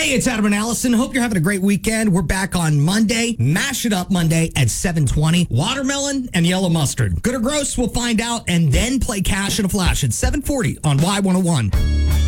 Hey, it's Adam and Allison. Hope you're having a great weekend. We're back on Monday. Mash It Up Monday at 7:20. Watermelon and yellow mustard. Good or gross? We'll find out and then play Cash in a Flash at 7:40 on Y101.